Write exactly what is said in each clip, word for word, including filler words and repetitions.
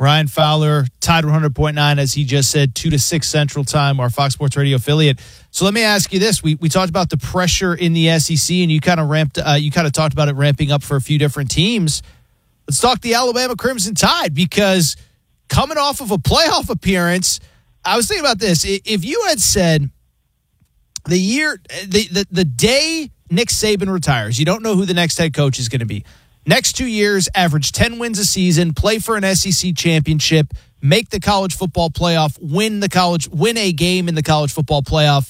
Ryan Fowler, Tide one hundred point nine, as he just said, two to six Central Time, our Fox Sports Radio affiliate. So let me ask you this. We we talked about the pressure in the S E C, and you kind of ramped, uh, you kind of talked about it ramping up for a few different teams. Let's talk the Alabama Crimson Tide, because coming off of a playoff appearance, I was thinking about this. If you had said the year, the, the, the day Nick Saban retires, you don't know who the next head coach is going to be. Next two years, average ten wins a season, play for an S E C championship, make the college football playoff, win the college, win a game in the college football playoff.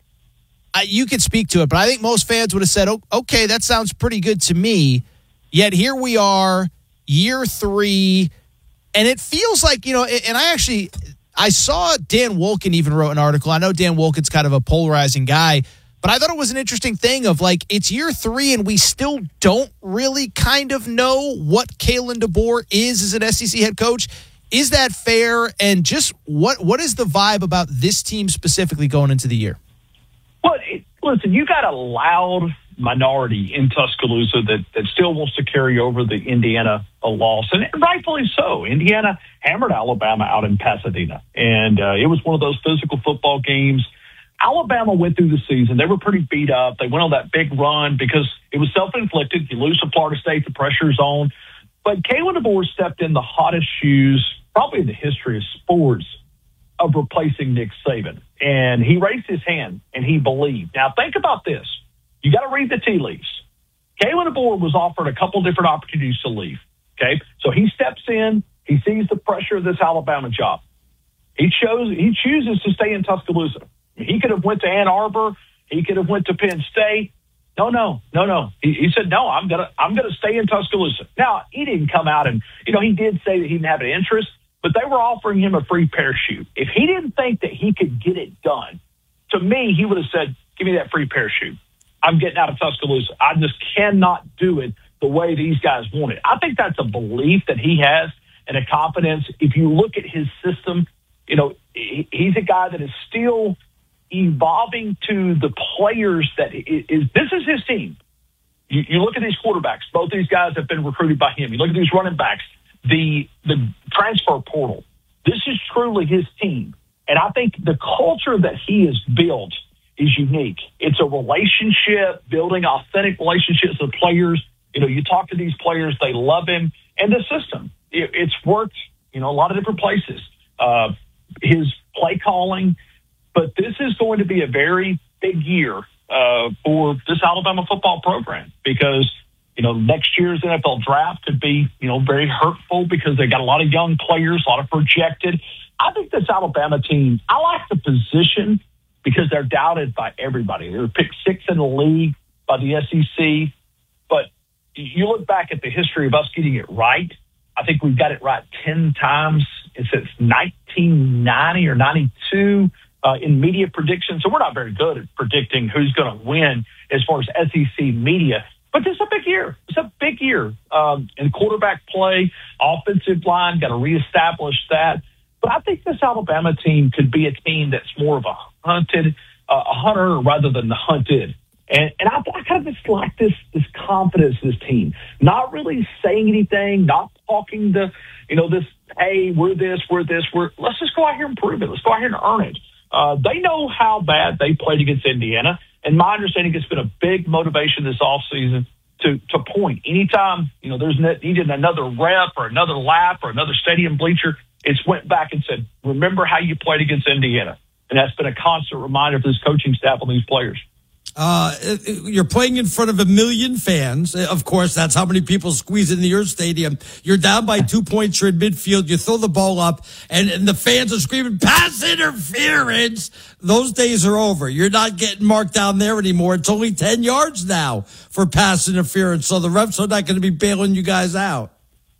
Uh, you could speak to it, but I think most fans would have said, oh, okay, that sounds pretty good to me. Yet here we are, year three, and it feels like, you know, and I actually, I saw Dan Wolken even wrote an article. I know Dan Wolken's kind of a polarizing guy, but I thought it was an interesting thing of like, it's year three and we still don't really kind of know what Kalen DeBoer is as an S E C head coach. Is that fair? And just what what is the vibe about this team specifically going into the year? Well, it, listen, you got a loud minority in Tuscaloosa that, that still wants to carry over the Indiana a loss, and rightfully so. Indiana hammered Alabama out in Pasadena, and uh, it was one of those physical football games. Alabama went through the season. They were pretty beat up. They went on that big run because it was self-inflicted. You lose to Florida State, the pressure's on. But Kalen DeBoer stepped in the hottest shoes, probably in the history of sports, of replacing Nick Saban. And he raised his hand, and he believed. Now, think about this. You got to read the tea leaves. Kalen DeBoer was offered a couple different opportunities to leave. Okay, so he steps in. He sees the pressure of this Alabama job. He chose. He chooses to stay in Tuscaloosa. He could have went to Ann Arbor. He could have went to Penn State. No, no, no, no. He, he said, no, I'm gonna, I'm gonna stay in Tuscaloosa. Now, he didn't come out and, you know, he did say that he didn't have an interest, but they were offering him a free parachute. If he didn't think that he could get it done, to me, he would have said, give me that free parachute. I'm getting out of Tuscaloosa. I just cannot do it the way these guys want it. I think that's a belief that he has and a confidence. If you look at his system, you know, he, he's a guy that is still evolving to the players that is, is this is his team. You, you look at these quarterbacks, both these guys have been recruited by him. You look at these running backs, the the transfer portal. This is truly his team. And I think the culture that he has built is unique. It's a relationship, building authentic relationships with players. You know, you talk to these players, they love him. And the system, it, it's worked, you know, a lot of different places. Uh, his play calling, but this is going to be a very big year uh, for this Alabama football program because, you know, next year's N F L draft could be, you know, very hurtful because they got a lot of young players, a lot of projected. I think this Alabama team, I like the position because they're doubted by everybody. They were picked sixth in the league by the S E C. But you look back at the history of us getting it right, I think we've got it right ten times since nineteen ninety or ninety-two. Uh, in media predictions. So we're not very good at predicting who's going to win as far as S E C media. But this is a big year. It's a big year um, in quarterback play, offensive line, got to reestablish that. But I think this Alabama team could be a team that's more of a hunted, uh, a hunter rather than the hunted. And, and I, I kind of just like this, this confidence in this team. Not really saying anything, not talking to, you know, this, hey, we're this, we're this, we're, let's just go out here and prove it. Let's go out here and earn it. Uh, they know how bad they played against Indiana, and my understanding it's been a big motivation this offseason to to point. Anytime, you know, there's needed another rep or another lap or another stadium bleacher, it's went back and said, remember how you played against Indiana. And that's been a constant reminder for this coaching staff and these players. Uh, you're playing in front of a million fans. Of course, that's how many people squeeze into your stadium. You're down by two points. You're in midfield. You throw the ball up, and, and the fans are screaming, pass interference. Those days are over. You're not getting marked down there anymore. It's only ten yards now for pass interference, so the refs are not going to be bailing you guys out.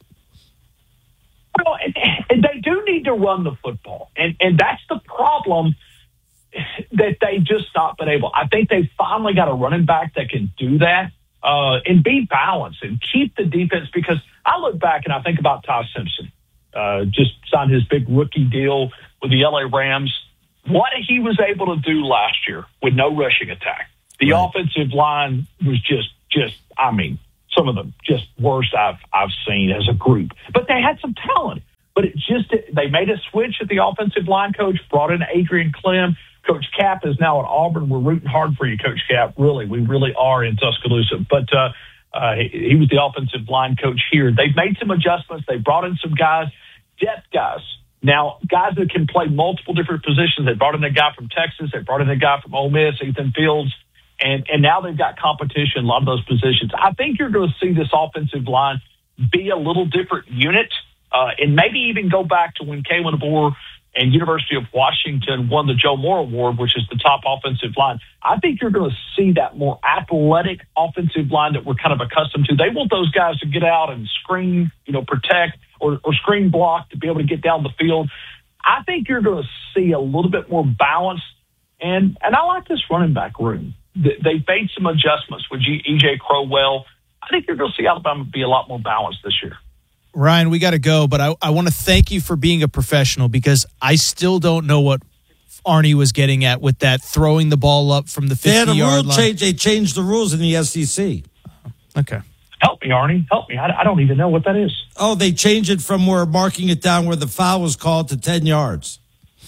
Well, and, and they do need to run the football, and, and that's the problem that they just not been able. I think they finally got a running back that can do that uh, and be balanced and keep the defense. Because I look back and I think about Ty Simpson, uh, just signed his big rookie deal with the L A Rams. What he was able to do last year with no rushing attack. The right. offensive line was just, just, I mean, some of the just worst I've I've seen as a group. But they had some talent. but it just, they made a switch at the offensive line coach, brought in Adrian Clem. Coach Cap is now at Auburn. We're rooting hard for you, Coach Cap. Really, we really are in Tuscaloosa. But uh, uh, he, he was the offensive line coach here. They've made some adjustments. They brought in some guys, depth guys. Now, guys that can play multiple different positions. They brought in a guy from Texas. They brought in a guy from Ole Miss, Ethan Fields. And, and now they've got competition in a lot of those positions. I think you're going to see this offensive line be a little different unit, uh, and maybe even go back to when Kalen DeBoer and University of Washington won the Joe Moore Award, which is the top offensive line. I think you're going to see that more athletic offensive line that we're kind of accustomed to. They want those guys to get out and screen, you know, protect or, or screen block to be able to get down the field. I think you're going to see a little bit more balance. And, and I like this running back room. They made some adjustments with E J Crowell. I think you're going to see Alabama be a lot more balanced this year. Ryan, we got to go, but I, I want to thank you for being a professional, because I still don't know what Arnie was getting at with that throwing the ball up from the fifty-yard line. Change, they changed the rules in the S E C. Okay. Help me, Arnie. Help me. I, I don't even know what that is. Oh, they changed it from where marking it down where the foul was called to ten yards.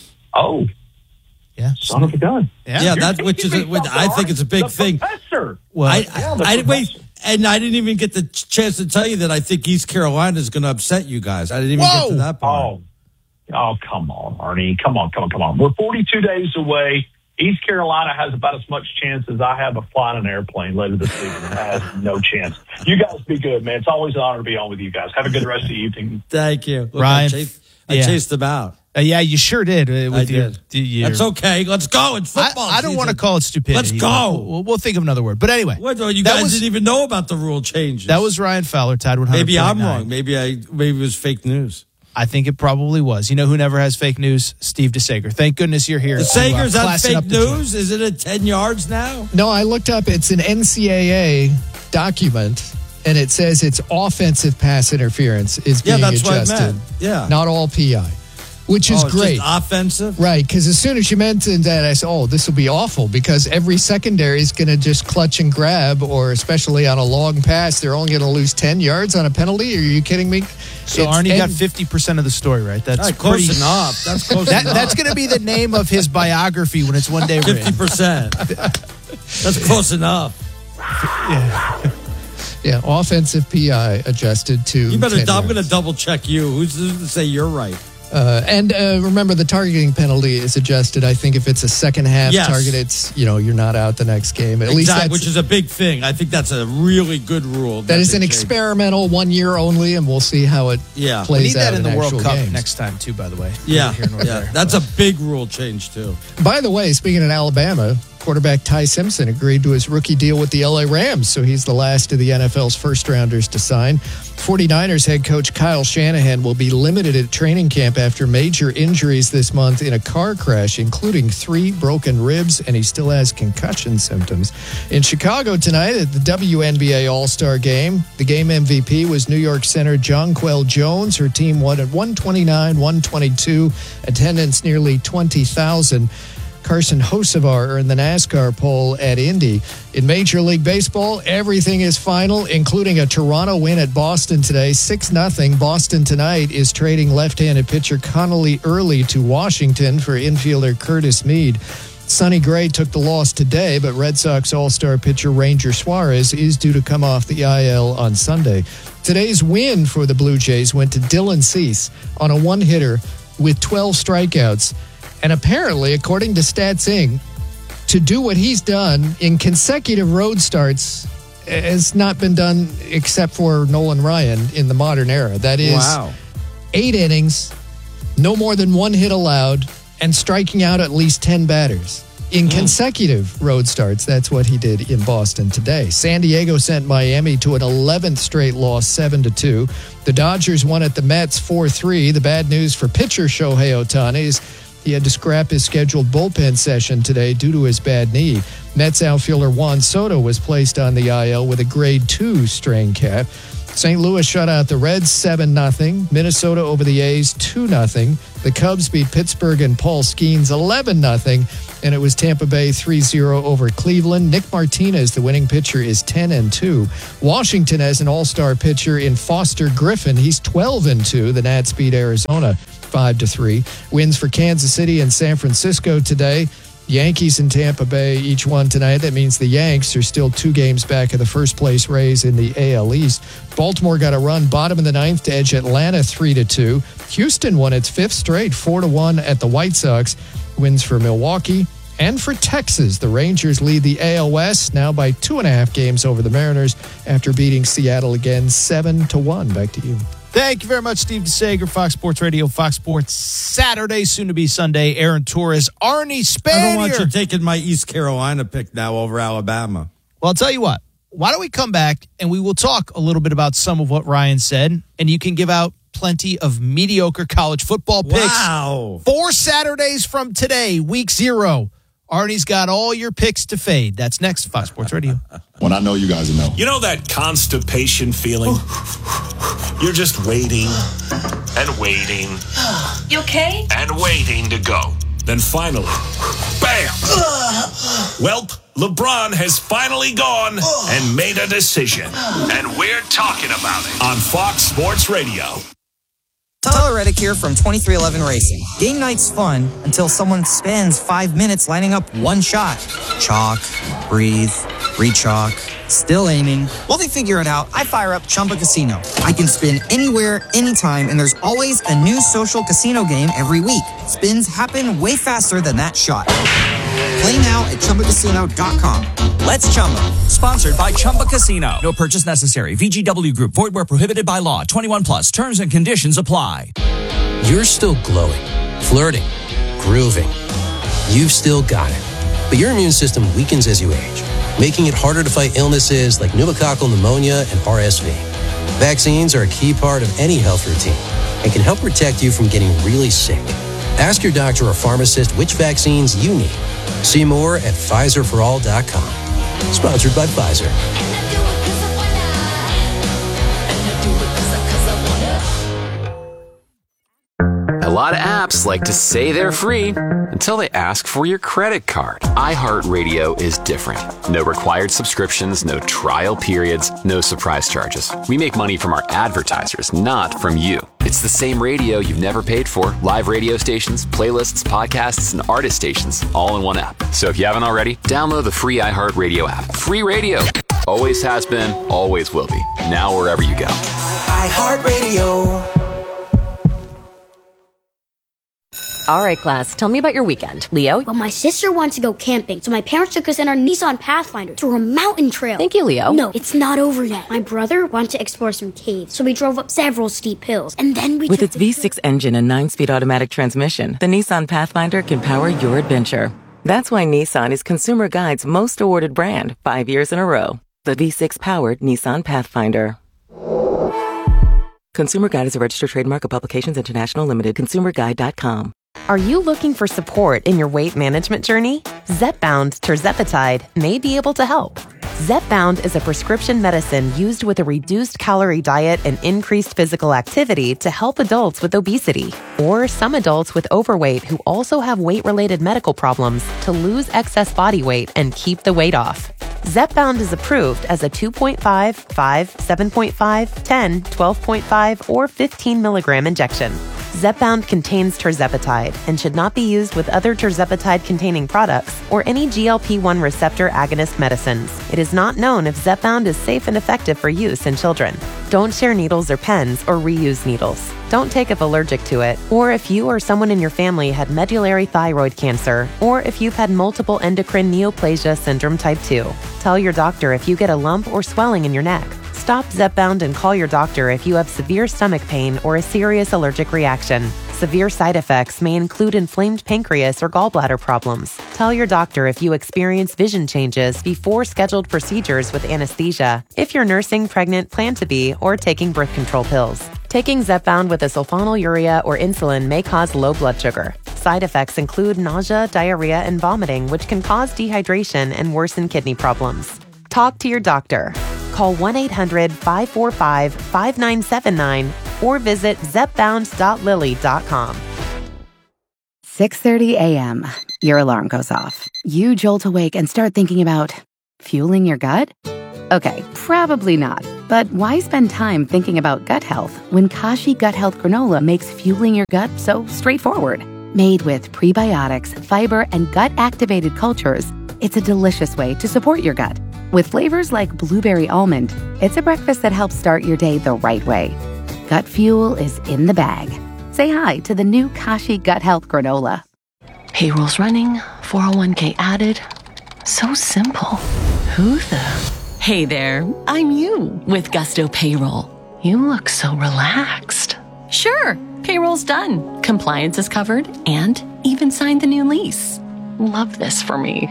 Oh. Yeah. Son of a gun. Yeah, yeah that which is a, which, I think it's a big the thing. Professor. Well, I, yeah, I, I wait, and I didn't even get the chance to tell you that I think East Carolina is going to upset you guys. I didn't even Whoa. get to that part. Oh, oh, come on, Arnie. Come on, come on, come on. We're forty-two days away. East Carolina has about as much chance as I have of flying an airplane later this season. It has no chance. You guys be good, man. It's always an honor to be on with you guys. Have a good rest of the evening. Thank you. Look, Ryan. I chased, I Yeah. chased them out. Uh, yeah, you sure did. Uh, with I your, did. your, That's okay. Let's go. It's football I, I don't season. want to call it stupidity. Let's go. We'll, we'll think of another word. But anyway, What, you that guys was, didn't even know about the rule changes. that was Ryan Fowler, Tide one hundred. Maybe I'm wrong. Maybe I maybe it was fake news. I think it probably was. You know who never has fake news? Steve DeSager. Thank goodness you're here. The to, uh, Sager's on classen fake up the joint. news? Is it at ten yards now? No, I looked up. It's an N C double A document, and it says it's offensive pass interference is Yeah, being that's what I adjusted. meant. Yeah. Not all P I, which is Oh, it's great. just offensive? Right, because as soon as you mentioned that, I said, oh, this will be awful, because every secondary is going to just clutch and grab, or especially on a long pass, they're only going to lose ten yards on a penalty. Are you kidding me? So It's- Arnie got and- fifty percent of the story, right? That's All right, close pretty, enough. That's close That, enough. that's going to be the name of his biography when it's one day fifty written. percent. That's close enough. Yeah, offensive P I adjusted to You better. ten I'm going yards. to double check you. Who's to say you're right? Uh, and uh, remember, the targeting penalty is adjusted. I think if it's a second half Yes. target, it's, you know, you're not out the next game. At least Exactly, that's, which is a big thing. I think that's a really good rule. that is they an changed. experimental one year only, and we'll see how it Yeah. plays We need that out in the actual World Cup games. next time, too, by the way. Yeah, Neither here nor yeah. there. That's a big rule change too. By the way, speaking of Alabama, quarterback Ty Simpson agreed to his rookie deal with the L A Rams, so he's the last of the N F L's first-rounders to sign. forty-niners head coach Kyle Shanahan will be limited at training camp after major injuries this month in a car crash, including three broken ribs, and he still has concussion symptoms. In Chicago tonight at the W N B A All-Star Game, the game M V P was New York center Jonquel Jones. Her team won at one twenty-nine one twenty-two, attendance nearly twenty thousand. Carson Hocevar earned the NASCAR pole at Indy. In Major League Baseball, everything is final, including a Toronto win at Boston today, six nothing. Boston tonight is trading left-handed pitcher Connolly Early to Washington for infielder Curtis Mead. Sonny Gray took the loss today, but Red Sox All-Star pitcher Ranger Suarez is due to come off the I L on Sunday. Today's win for the Blue Jays went to Dylan Cease on a one-hitter with twelve strikeouts. And apparently, according to Stats Incorporated, to do what he's done in consecutive road starts has not been done except for Nolan Ryan in the modern era. That is Wow. eight innings, no more than one hit allowed, and striking out at least ten batters. In consecutive road starts, that's what he did in Boston today. San Diego sent Miami to an eleventh straight loss, seven to two. The Dodgers won at the Mets four three. The bad news for pitcher Shohei Ohtani is he had to scrap his scheduled bullpen session today due to his bad knee. Mets outfielder Juan Soto was placed on the I L with a grade two strain cap. Saint Louis shut out the Reds seven nothing. Minnesota over the A's two nothing. The Cubs beat Pittsburgh and Paul Skeens eleven nothing. And it was Tampa Bay three zero over Cleveland. Nick Martinez, the winning pitcher, is ten and two. Washington has an all-star pitcher in Foster Griffin. He's twelve and two. The Nats beat Arizona five to three. Wins for Kansas City and San Francisco today. Yankees and Tampa Bay each won tonight. That means the Yanks are still two games back of the first place Rays in the A L East. Baltimore got a run bottom of the ninth to edge Atlanta three to two. Houston won its fifth straight four to one at the White Sox. Wins for Milwaukee and for Texas. The Rangers lead the A L West now by two and a half games over the Mariners after beating Seattle again seven to one. Back to you. Thank you very much, Steve DeSager, Fox Sports Radio, Fox Sports Saturday, soon to be Sunday. Aaron Torres, Arnie Spanier. I don't want you taking my East Carolina pick now over Alabama. Well, I'll tell you what. Why don't we come back and we will talk a little bit about some of what Ryan said, and you can give out plenty of mediocre college football picks. Wow. Four Saturdays from today, week zero. Arnie's got all your picks to fade. That's next, Fox Sports Radio. When I know you guys know. You know that constipation feeling? You're just waiting and waiting. You okay? And waiting to go. Then finally, bam! Well, LeBron has finally gone and made a decision. And we're talking about it on Fox Sports Radio. Tyler Reddick here from twenty-three eleven Racing. Game night's fun until someone spends five minutes lining up one shot. Chalk, breathe, re-chalk, still aiming. While they figure it out, I fire up Chumba Casino. I can spin anywhere, anytime, and there's always a new social casino game every week. Spins happen way faster than that shot. Play now at Chumba Casino dot com. Let's Chumba. Sponsored by Chumba Casino. No purchase necessary. V G W Group. Void where prohibited by law. twenty-one plus. Terms and conditions apply. You're still glowing, flirting, grooving. You've still got it. But your immune system weakens as you age, making it harder to fight illnesses like pneumococcal pneumonia and R S V. Vaccines are a key part of any health routine and can help protect you from getting really sick. Ask your doctor or pharmacist which vaccines you need. See more at Pfizer for all dot com. Sponsored by Pfizer. A lot of apps like to say they're free until they ask for your credit card. iHeartRadio is different. No required subscriptions, no trial periods, no surprise charges. We make money from our advertisers, not from you. It's the same radio you've never paid for. Live radio stations, playlists, podcasts, and artist stations, all in one app. So if you haven't already, download the free iHeartRadio app. Free radio. Always has been, always will be. Now wherever you go. iHeartRadio. All right, class, tell me about your weekend. Leo? Well, my sister wants to go camping, so my parents took us in our Nissan Pathfinder to a mountain trail. Thank you, Leo. No, it's not over yet. My brother wanted to explore some caves, so we drove up several steep hills, and then we With its V six engine and nine-speed automatic transmission, the Nissan Pathfinder can power your adventure. That's why Nissan is Consumer Guide's most awarded brand, five years in a row. The V six-powered Nissan Pathfinder. Consumer Guide is a registered trademark of Publications International Limited. consumer guide dot com. Are you looking for support in your weight management journey? Zepbound tirzepatide may be able to help. Zepbound is a prescription medicine used with a reduced calorie diet and increased physical activity to help adults with obesity or some adults with overweight who also have weight-related medical problems to lose excess body weight and keep the weight off. Zepbound is approved as a two point five, five, seven point five, ten, twelve point five, or fifteen milligram injection. Zepbound contains tirzepatide and should not be used with other tirzepatide-containing products or any G L P one receptor agonist medicines. It is not known if Zepbound is safe and effective for use in children. Don't share needles or pens or reuse needles. Don't take if allergic to it, or if you or someone in your family had medullary thyroid cancer, or if you've had multiple endocrine neoplasia syndrome type two. Tell your doctor if you get a lump or swelling in your neck. Stop Zepbound and call your doctor if you have severe stomach pain or a serious allergic reaction. Severe side effects may include inflamed pancreas or gallbladder problems. Tell your doctor if you experience vision changes before scheduled procedures with anesthesia, if you're nursing, pregnant, plan to be, or taking birth control pills. Taking Zepbound with a sulfonylurea or insulin may cause low blood sugar. Side effects include nausea, diarrhea, and vomiting, which can cause dehydration and worsen kidney problems. Talk to your doctor. call one eight hundred five four five five nine seven nine or visit zep bound dot lilly dot com. six thirty a.m. Your alarm goes off. You jolt awake and start thinking about fueling your gut? Okay, probably not. But why spend time thinking about gut health when Kashi Gut Health Granola makes fueling your gut so straightforward? Made with prebiotics, fiber, and gut-activated cultures, it's a delicious way to support your gut. With flavors like blueberry almond, it's a breakfast that helps start your day the right way. Gut fuel is in the bag. Say hi to the new Kashi Gut Health Granola. Payroll's running, four oh one k added. So simple. Who the... Hey there, I'm you with Gusto Payroll. You look so relaxed. Sure, payroll's done. Compliance is covered and even signed the new lease. Love this for me.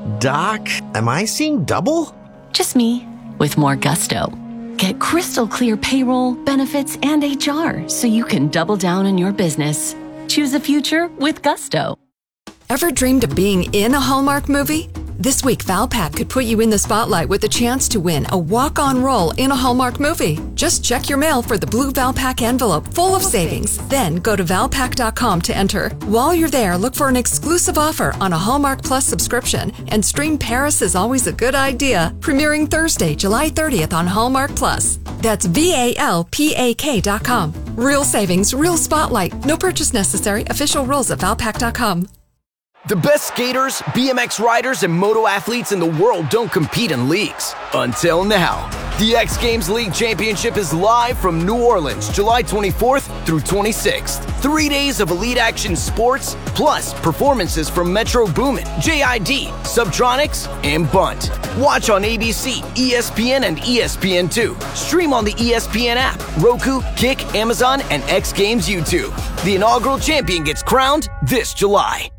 Doc, am I seeing double? Just me with more gusto. Get crystal clear payroll, benefits, and H R so you can double down in your business. Choose a future with Gusto. Ever dreamed of being in a Hallmark movie? This week, Valpak could put you in the spotlight with a chance to win a walk-on role in a Hallmark movie. Just check your mail for the blue Valpak envelope full of savings. Then go to valpak dot com to enter. While you're there, look for an exclusive offer on a Hallmark Plus subscription and stream Paris is Always a Good Idea, premiering Thursday, July thirtieth on Hallmark Plus. That's V A L P A K dot com. Real savings, real spotlight. No purchase necessary. Official rules at valpak dot com. The best skaters, B M X riders, and moto athletes in the world don't compete in leagues. Until now. The X Games League Championship is live from New Orleans, July twenty-fourth through twenty-sixth. Three days of elite action sports, plus performances from Metro Boomin, J I D, Subtronics, and Bunt. Watch on A B C, E S P N, and E S P N two. Stream on the E S P N app, Roku, Kick, Amazon, and X Games YouTube. The inaugural champion gets crowned this July.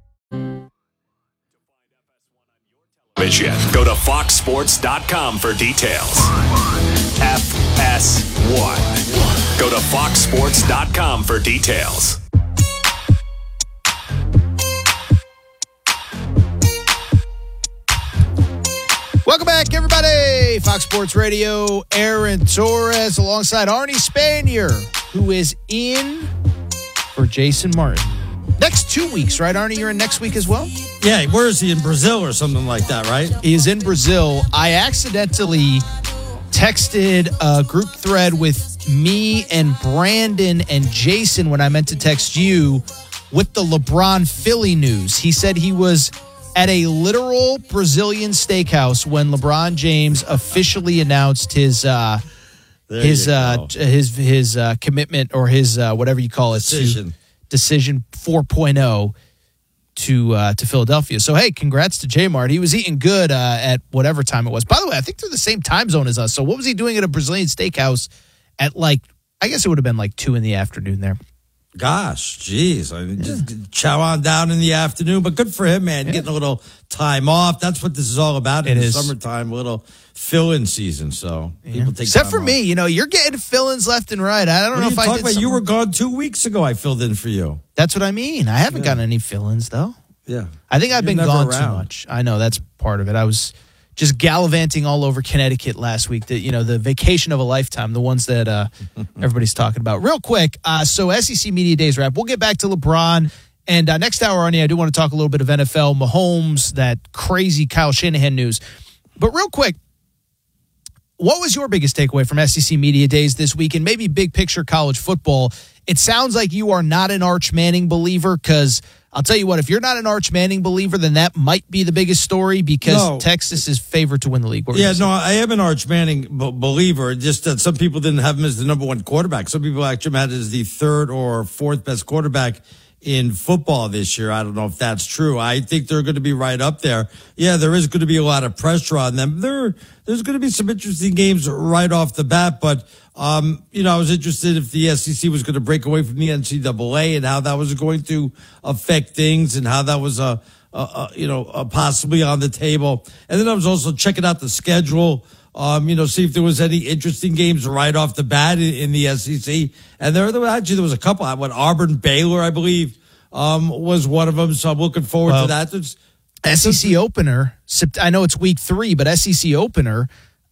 Go to fox sports dot com for details. F S one. Go to fox sports dot com for details. Welcome back, everybody. Fox Sports Radio, Aaron Torres alongside Arnie Spanier, who is in for Jason Martin. Next two weeks, right, Arnie? You're in next week as well? Yeah, where is he? In Brazil or something like that, right? He is in Brazil. I accidentally texted a group thread with me and Brandon and Jason when I meant to text you with the LeBron Philly news. He said he was at a literal Brazilian steakhouse when LeBron James officially announced his uh, his uh, his his uh, commitment or his uh, whatever you call it decision to, decision four point oh to uh, to Philadelphia. So hey, congrats to J-Mart. He was eating good uh, at whatever time it was. By the way, I think they're the same time zone as us. So what was he doing at a Brazilian steakhouse at like? I guess it would have been like two in the afternoon there. Gosh, geez. I mean, yeah. Just chow on down in the afternoon, but good for him, man. Yeah. Getting a little time off. That's what this is all about in it the is. summertime, a little fill-in season. So yeah. people take Except for off. me, you know, you're getting fill-ins left and right. I don't what know if I talk did about? something. You were gone two weeks ago. I filled in for you. That's what I mean. I haven't yeah. gotten any fill-ins, though. Yeah. I think I've you're been gone around. too much. I know that's part of it. I was just gallivanting all over Connecticut last week. The, you know, the vacation of a lifetime, the ones that uh, everybody's talking about. Real quick, uh, so S E C Media Days wrap. We'll get back to LeBron. And uh, next hour, Arnie, I do want to talk a little bit of N F L, Mahomes, that crazy Kyle Shanahan news. But real quick, what was your biggest takeaway from S E C Media Days this week and maybe big picture college football? It sounds like you are not an Arch Manning believer because I'll tell you what, if you're not an Arch Manning believer, then that might be the biggest story because no. Texas is favored to win the league. Yeah, no, I am an Arch Manning b- believer, just that some people didn't have him as the number one quarterback. Some people actually had him as the third or fourth best quarterback in football this year. I don't know if that's true. I think they're going to be right up there. Yeah, there is going to be a lot of pressure on them. There, there's going to be some interesting games right off the bat, but Um, you know, I was interested if the S E C was going to break away from the N C double A and how that was going to affect things and how that was, a, a, a you know, a possibly on the table. And then I was also checking out the schedule, um, you know, see if there was any interesting games right off the bat in, in the S E C. And there, there actually, there was a couple. What, Auburn, Baylor, I believe, um, was one of them. So I'm looking forward well, to that. There's, S E C opener, I know it's week three, but S E C opener,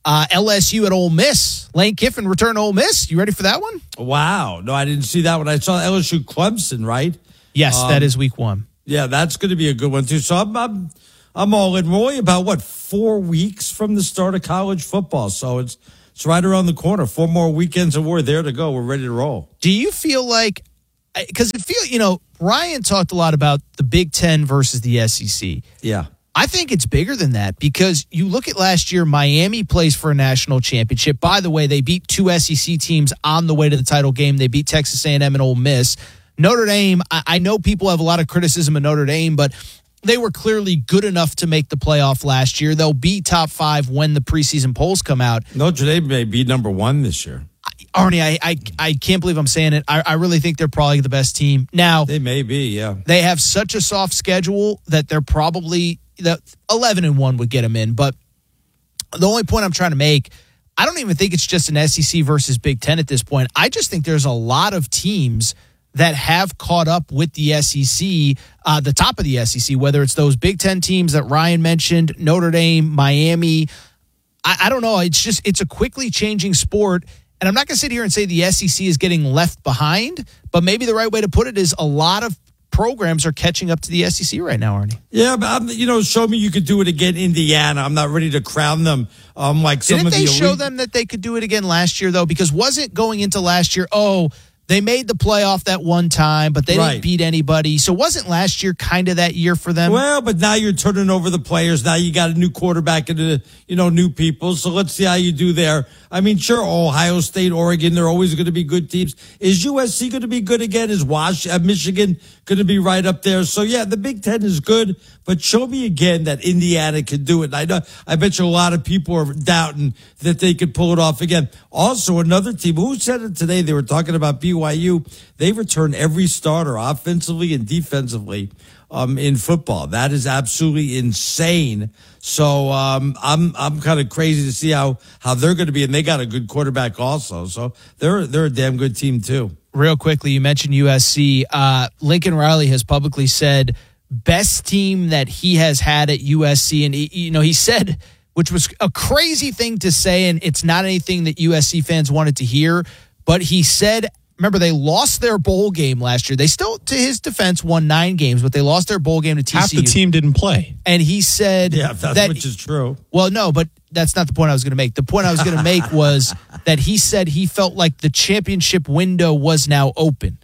Uh, L S U at Ole Miss. Lane Kiffin return to Ole Miss. You ready for that one? Wow. No, I didn't see that one. I saw L S U Clemson, right? Yes, um, that is week one. Yeah, that's going to be a good one, too. So I'm, I'm, I'm all in. We're only about, what, four weeks from the start of college football. So it's it's right around the corner. Four more weekends and we're there to go. We're ready to roll. Do you feel like, because it feel, you know, Ryan talked a lot about the Big Ten versus the S E C. Yeah. I think it's bigger than that because you look at last year, Miami plays for a national championship. By the way, they beat two S E C teams on the way to the title game. They beat Texas A and M and Ole Miss. Notre Dame, I, I know people have a lot of criticism of Notre Dame, but they were clearly good enough to make the playoff last year. They'll be top five when the preseason polls come out. Notre Dame may be number one this year. Arnie, I, I I can't believe I'm saying it. I, I really think they're probably the best team. Now, they may be, yeah. They have such a soft schedule that they're probably the eleven and one would get them in. But the only point I'm trying to make, I don't even think it's just an S E C versus Big Ten at this point. I just think there's a lot of teams that have caught up with the S E C, uh, the top of the S E C, whether it's those Big Ten teams that Ryan mentioned, Notre Dame, Miami. I, I don't know. It's just, it's a quickly changing sport. And I'm not going to sit here and say the S E C is getting left behind, but maybe the right way to put it is a lot of programs are catching up to the S E C right now, Arnie. Yeah, but I'm, you know, show me you could do it again, Indiana. I'm not ready to crown them. Um, like some Didn't of the they elite- show them that they could do it again last year, though? Because wasn't going into last year, oh, they made the playoff that one time, but they Right. didn't beat anybody. So wasn't last year kind of that year for them? Well, but now you're turning over the players. Now you got a new quarterback and, uh, you know, new people. So let's see how you do there. I mean, sure, Ohio State, Oregon, they're always going to be good teams. Is U S C going to be good again? Is Wash, uh, Michigan going to be right up there? So, yeah, the Big Ten is good, but show me again that Indiana can do it. And I know, I bet you a lot of people are doubting that they could pull it off again. Also, another team, who said it today? They were talking about B Y U. They return every starter offensively and defensively um, in football. That is absolutely insane. So um, I'm I'm kind of crazy to see how, how they're going to be, and they got a good quarterback also. So they're they're a damn good team too. Real quickly, you mentioned U S C. Uh, Lincoln Riley has publicly said best team that he has had at U S C, and he, you know he said, which was a crazy thing to say, and it's not anything that U S C fans wanted to hear, but he said. Remember, they lost their bowl game last year. They still, to his defense, won nine games, but they lost their bowl game to T C U. Half the team didn't play. And he said Yeah, that's that, which is true. Well, no, but that's not the point I was going to make. The point I was going to make was that he said he felt like the championship window was now open.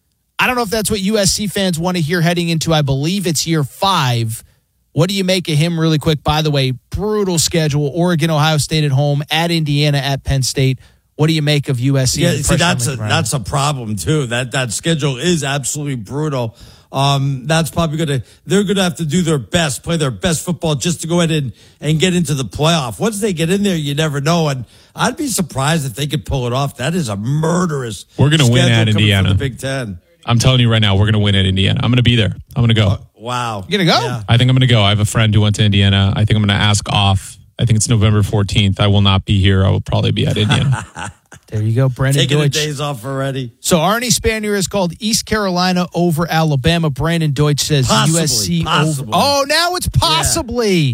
I don't know if that's what U S C fans want to hear heading into, I believe it's year five. What do you make of him really quick? By the way, brutal schedule. Oregon, Ohio State at home, at Indiana, at Penn State. What do you make of U S C? Yeah, see, that's a, that's a problem too. That that schedule is absolutely brutal. Um, that's probably going to, they're going to have to do their best, play their best football just to go ahead and, and get into the playoff. Once they get in there, you never know. And I'd be surprised if they could pull it off. That is a murderous We're going to win at Indiana. The Big Ten. I'm telling you right now, we're going to win at Indiana. I'm going to be there. I'm going to go. Uh, wow. You're going to go? Yeah. I think I'm going to go. I have a friend who went to Indiana. I think I'm going to ask off. I think it's November fourteenth. I will not be here. I will probably be at Indiana. There you go, Brandon Taking Deutsch. the days off already. So Arnie Spanier has called East Carolina over Alabama. Brandon Deutsch says Possibly, U S C possibly. over. Oh, now it's possibly. Yeah.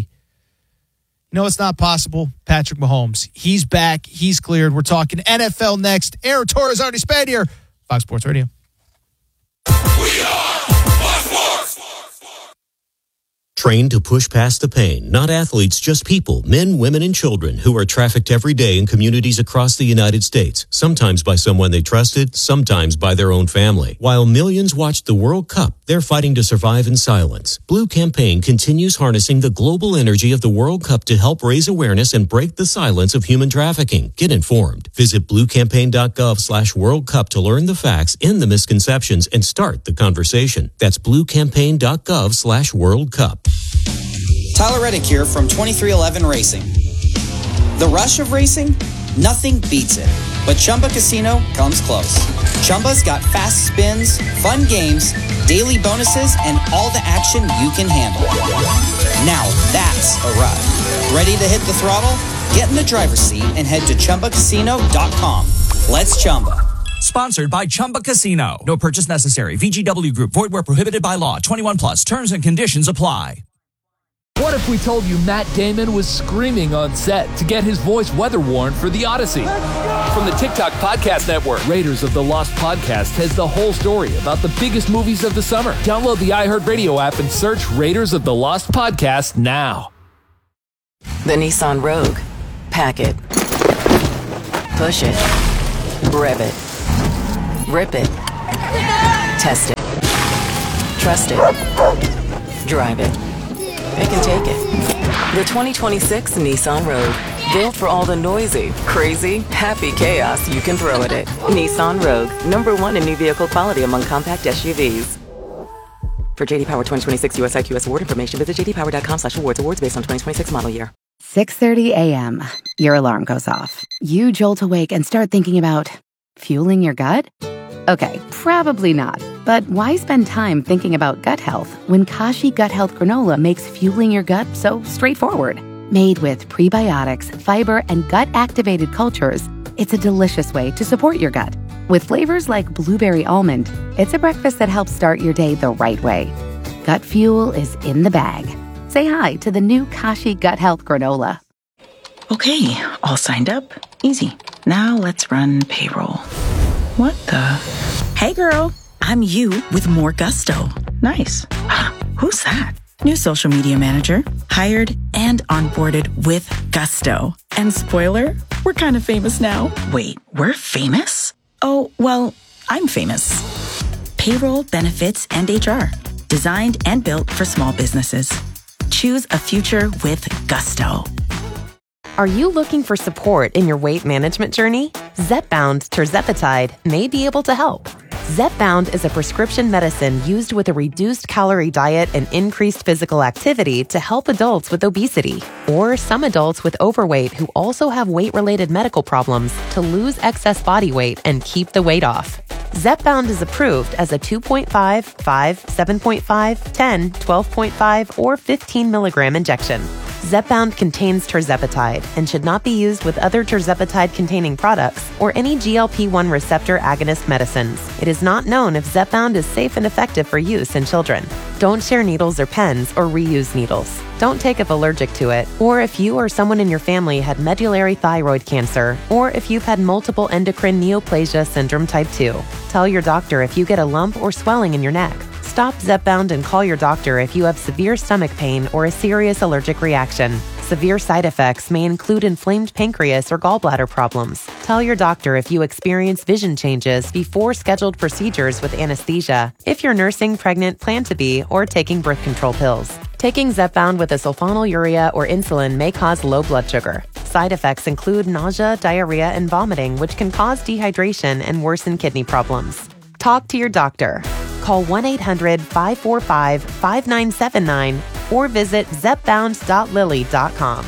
No, it's not possible. Patrick Mahomes. He's back. He's cleared. We're talking N F L next. Aaron Torres, Arnie Spanier, Fox Sports Radio. We are Fox Sports. Trained to push past the pain, not athletes, just people, men, women, and children who are trafficked every day in communities across the United States, sometimes by someone they trusted, sometimes by their own family. While millions watched the World Cup, they're fighting to survive in silence. Blue Campaign continues harnessing the global energy of the World Cup to help raise awareness and break the silence of human trafficking. Get informed. Visit bluecampaign.gov slash World Cup to learn the facts, end the misconceptions, and start the conversation. That's bluecampaign.gov slash World Cup. Tyler Reddick here from twenty-three eleven Racing. The rush of racing? Nothing beats it. But Chumba Casino comes close. Chumba's got fast spins, fun games, daily bonuses, and all the action you can handle. Now that's a ride. Ready to hit the throttle? Get in the driver's seat and head to Chumba Casino dot com. Let's Chumba. Sponsored by Chumba Casino. No purchase necessary. V G W Group. Void where prohibited by law. twenty-one plus. Terms and conditions apply. What if we told you Matt Damon was screaming on set to get his voice weather worn for The Odyssey? From the TikTok Podcast Network, Raiders of the Lost Podcast has the whole story about the biggest movies of the summer. Download the iHeartRadio app and search Raiders of the Lost Podcast now. The Nissan Rogue. Pack it. Push it. Rev it. Rip it. Test it. Trust it. Drive it. It can take it. The twenty twenty-six Nissan Rogue. Built for all the noisy, crazy, happy chaos you can throw at it. Nissan Rogue. Number one in new vehicle quality among compact S U Vs. For J D Power twenty twenty-six U S I Q S award information, visit j d power dot com slash awards. Awards based on twenty twenty-six model year. six thirty a.m. Your alarm goes off. You jolt awake and start thinking about fueling your gut? Okay, probably not. But why spend time thinking about gut health when Kashi Gut Health Granola makes fueling your gut so straightforward? Made with prebiotics, fiber, and gut-activated cultures, it's a delicious way to support your gut. With flavors like blueberry almond, it's a breakfast that helps start your day the right way. Gut fuel is in the bag. Say hi to the new Kashi Gut Health Granola. Okay, all signed up. Easy. Now let's run payroll. What the? Hey girl, I'm you with more gusto. Nice. Who's that? New social media manager, hired and onboarded with gusto. And spoiler, we're kind of famous now. Wait, we're famous? Oh, well, I'm famous. Payroll, benefits, and H R. Designed and built for small businesses. Choose a future with gusto. Are you looking for support in your weight management journey? Zepbound tirzepatide may be able to help. Zepbound is a prescription medicine used with a reduced calorie diet and increased physical activity to help adults with obesity or some adults with overweight who also have weight-related medical problems to lose excess body weight and keep the weight off. Zepbound is approved as a two point five, five, seven point five, ten, twelve point five, or fifteen milligram injection. Zepbound contains tirzepatide and should not be used with other tirzepatide-containing products or any G L P one receptor agonist medicines. It is not known if Zepbound is safe and effective for use in children. Don't share needles or pens or reuse needles. Don't take if allergic to it, or if you or someone in your family had medullary thyroid cancer, or if you've had multiple endocrine neoplasia syndrome type two. Tell your doctor if you get a lump or swelling in your neck. Stop Zepbound and call your doctor if you have severe stomach pain or a serious allergic reaction. Severe side effects may include inflamed pancreas or gallbladder problems. Tell your doctor if you experience vision changes before scheduled procedures with anesthesia, if you're nursing, pregnant, plan to be, or taking birth control pills. Taking Zepbound with a sulfonylurea or insulin may cause low blood sugar. Side effects include nausea, diarrhea, and vomiting, which can cause dehydration and worsen kidney problems. Talk to your doctor. Call one eight hundred, five four five, five nine seven nine or visit zepbound dot lilly dot com.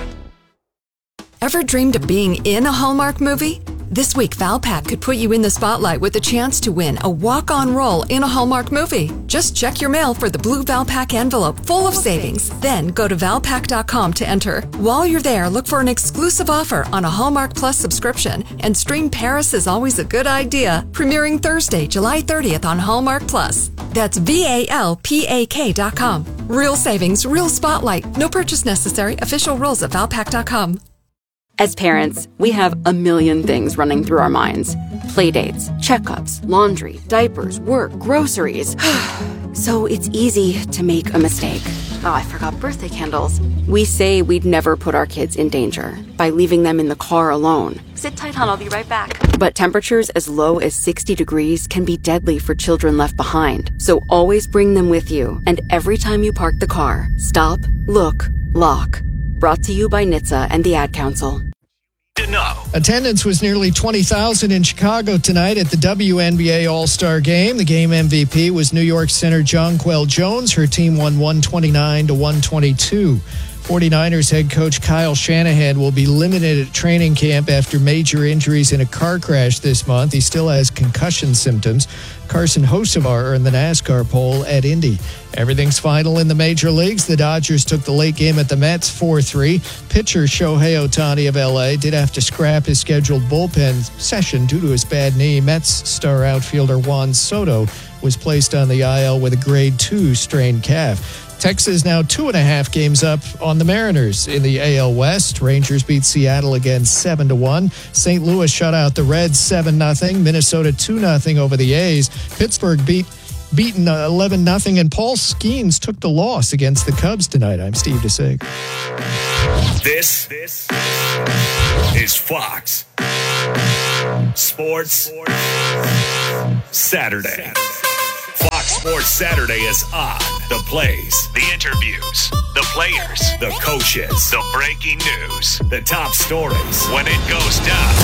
Ever dreamed of being in a Hallmark movie? This week, Valpak could put you in the spotlight with a chance to win a walk-on role in a Hallmark movie. Just check your mail for the blue Valpak envelope full of savings. Then go to valpak dot com to enter. While you're there, look for an exclusive offer on a Hallmark Plus subscription and stream Paris is Always a Good Idea, premiering Thursday, July thirtieth on Hallmark Plus. That's V A L P A K dot com. Real savings, real spotlight. No purchase necessary. Official rules at valpak dot com. As parents, we have a million things running through our minds. Playdates, checkups, laundry, diapers, work, groceries. So it's easy to make a mistake. Oh, I forgot birthday candles. We say we'd never put our kids in danger by leaving them in the car alone. Sit tight, hon. I'll be right back. But temperatures as low as sixty degrees can be deadly for children left behind. So always bring them with you. And every time you park the car, stop, look, lock. Brought to you by N H T S A and the Ad Council. To know. Attendance was nearly twenty thousand in Chicago tonight at the W N B A All-Star Game. The game M V P was New York center Jonquel Jones. Her team won one twenty-nine to one twenty-two. forty-niners head coach Kyle Shanahan will be limited at training camp after major injuries in a car crash this month. He still has concussion symptoms. Carson Hocevar earned the NASCAR pole at Indy. Everything's final in the major leagues. The Dodgers took the late game at the Mets four three. Pitcher Shohei Ohtani of L A did have to scrap his scheduled bullpen session due to his bad knee. Mets star outfielder Juan Soto was placed on the I L with a grade two strained calf. Texas now two and a half games up on the Mariners in the A L West. Rangers beat Seattle again seven to one. Saint Louis shut out the Reds seven nothing. Minnesota two nothing over the A's. Pittsburgh beat beaten eleven nothing, and Paul Skeens took the loss against the Cubs tonight. I'm Steve DeSig. This, this is Fox Sports Saturday. Fox Sports Saturday is on. The plays, the interviews, the players, the coaches, the breaking news, the top stories. When it goes down,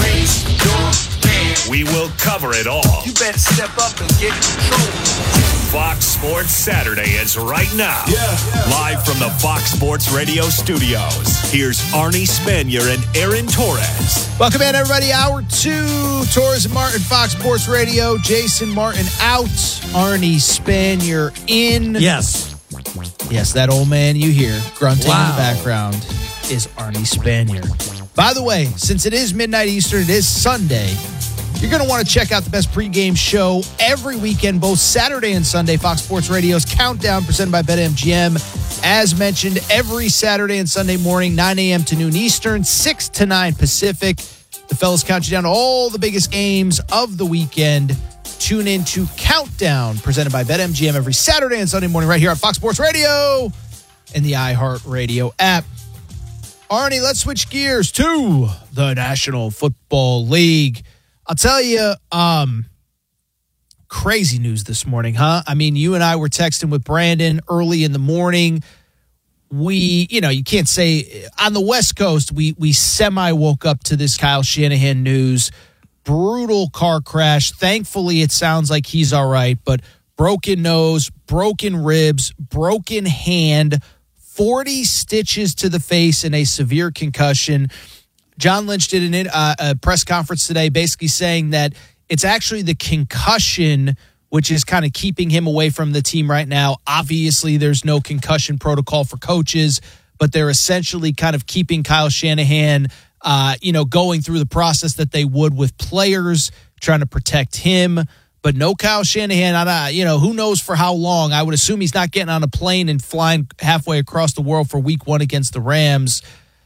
we will cover it all. You better step up and get in control. Fox Sports Saturday is right now. Yeah, yeah. Live from the Fox Sports Radio studios. Here's Arnie Spanier and Aaron Torres. Welcome in, everybody. Hour two. Torres and Martin, Fox Sports Radio. Jason Martin out. Arnie Spanier in. Yes. Yes, that old man you hear grunting wow. in the background is Arnie Spanier. By the way, since it is midnight Eastern, it is Sunday. You're going to want to check out the best pregame show every weekend, both Saturday and Sunday. Fox Sports Radio's Countdown, presented by BetMGM. As mentioned, every Saturday and Sunday morning, nine a.m. to noon Eastern, six to nine Pacific. The fellas count you down to all the biggest games of the weekend. Tune in to Countdown, presented by BetMGM, every Saturday and Sunday morning right here on Fox Sports Radio and the iHeartRadio app. Arnie, let's switch gears to the National Football League. I'll tell you, um, crazy news this morning, huh? I mean, you and I were texting with Brandon early in the morning. We, you know, you can't say on the West Coast, we we semi woke up to this Kyle Shanahan news. Brutal car crash. Thankfully, it sounds like he's all right, but broken nose, broken ribs, broken hand, forty stitches to the face, and a severe concussion. John Lynch did an, uh, a press conference today basically saying that it's actually the concussion which is kind of keeping him away from the team right now. Obviously, there's no concussion protocol for coaches, but they're essentially kind of keeping Kyle Shanahan, uh, you know, going through the process that they would with players, trying to protect him. But no Kyle Shanahan, I, you know, who knows for how long. I would assume he's not getting on a plane and flying halfway across the world for week one against the Rams.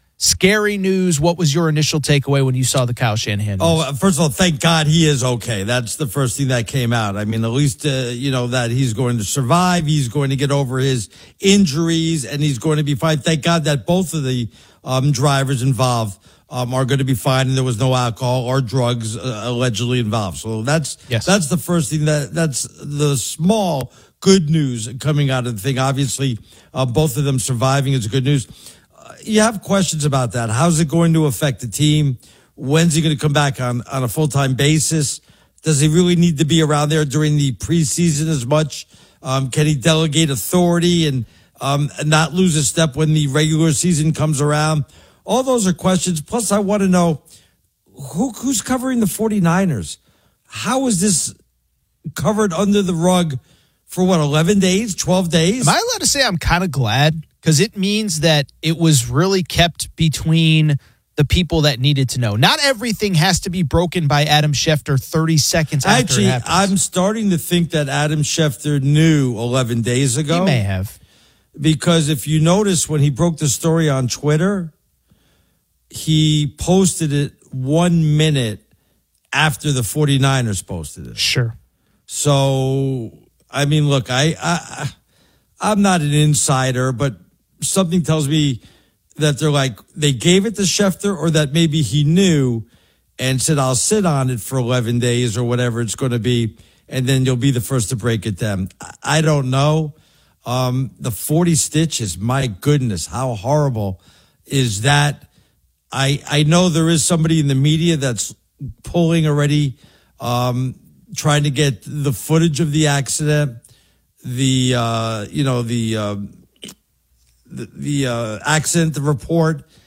Scary news. What was your initial takeaway when you saw the Kyle Shanahan news? Oh, first of all, thank God he is okay. That's the first thing that came out. I mean, at least, uh, you know, that he's going to survive. He's going to get over his injuries, and he's going to be fine. Thank God that both of the um, drivers involved um, are going to be fine, and there was no alcohol or drugs uh, allegedly involved. So that's yes. that's the first thing. That That's the small good news coming out of the thing. Obviously, uh, both of them surviving is good news. You have questions about that. How's it going to affect the team? When's he going to come back on, on a full-time basis? Does he really need to be around there during the preseason as much? Um, can he delegate authority and, um, and not lose a step when the regular season comes around? All those are questions. Plus, I want to know who, who's covering the 49ers? How is this covered under the rug for, what, eleven days, twelve days? Am I allowed to say I'm kind of glad? Because it means that it was really kept between the people that needed to know. Not everything has to be broken by Adam Schefter thirty seconds after Actually, it happens. I'm starting to think that Adam Schefter knew eleven days ago. He may have. Because if you notice, when he broke the story on Twitter, he posted it one minute after the 49ers posted it. Sure. So, I mean, look, I, I I'm not an insider, but something tells me that they're like, they gave it to Schefter, or that maybe he knew and said, I'll sit on it for eleven days or whatever it's going to be, and then you'll be the first to break it down. I don't know. Um, the forty stitches, my goodness, how horrible is that? I I know there is somebody in the media that's pulling already, um, trying to get the footage of the accident, the, uh, you know, the, uh, the, the uh, accident report,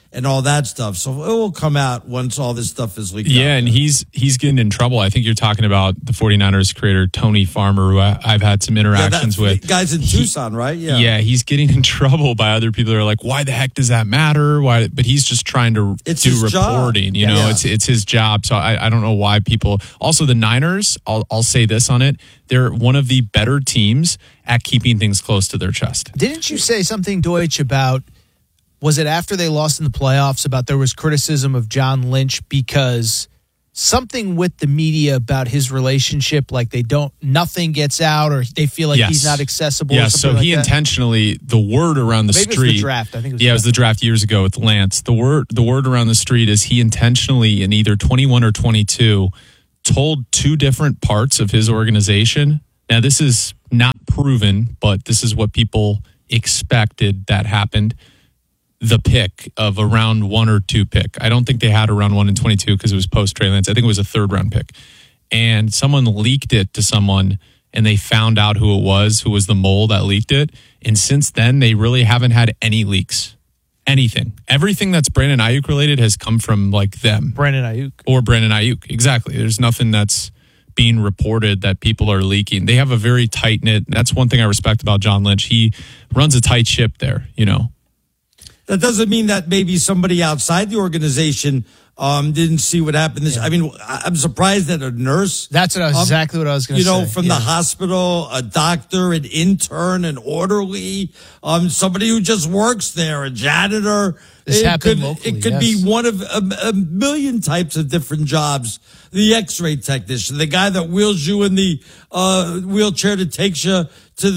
and all that stuff. So it will come out once all this stuff is leaked Yeah, out. and he's he's getting in trouble. I think you're talking about the 49ers creator, Tony Farmer, who I, I've had some interactions yeah, with. Guys in he, Tucson, right? Yeah. Yeah, he's getting in trouble by other people that are like, why the heck does that matter? Why? But he's just trying to it's do his reporting. Job. You know, yeah. it's it's his job. So I, I don't know why people. Also, the Niners, I'll, I'll say this on it. They're one of the better teams at keeping things close to their chest. Didn't you say something, Deutsch, about, was it after they lost in the playoffs, about there was criticism of John Lynch because something with the media about his relationship, like they don't, nothing gets out or they feel like yes. he's not accessible? Yeah, or so like he that? intentionally, the word around the Maybe street. It was the draft. I think it was yeah, the it was the draft years ago with Lance. The word, the word around the street is he intentionally, in either twenty-one or twenty-two, told two different parts of his organization. Now, this is not proven, but this is what people expected that happened. The pick of a round one or two pick. I don't think they had a round one in twenty-two because it was post Trey Lance. I think it was a third round pick. And someone leaked it to someone and they found out who it was, who was the mole that leaked it. And since then, they really haven't had any leaks. Anything. Everything that's Brandon Ayuk related has come from like them. Brandon Ayuk. Or Brandon Ayuk. Exactly. There's nothing that's being reported that people are leaking. They have a very tight knit. That's one thing I respect about John Lynch. He runs a tight ship there, you know. That doesn't mean that maybe somebody outside the organization um, didn't see what happened. This, yeah. I mean, I'm surprised that a nurse. That's what I was, um, exactly what I was going to say. You know, say. from yeah. the hospital, a doctor, an intern, an orderly, um, somebody who just works there, a janitor. This it happened could, locally, It could yes. be one of a, a million types of different jobs. The X-ray technician, the guy that wheels you in the uh, wheelchair that takes you to